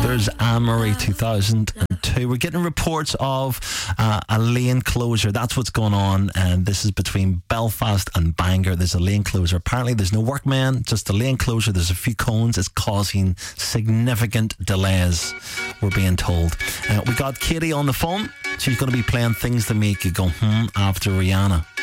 There's Anne-Marie 2002. We're getting reports of a lane closure. That's what's going on. And this is between Belfast and Bangor. There's a lane closure. Apparently there's no workmen, just a lane closure. There's a few cones. It's causing significant delays, we're being told. We got Katie on the phone. She's going to be playing things that make you go, after Rihanna.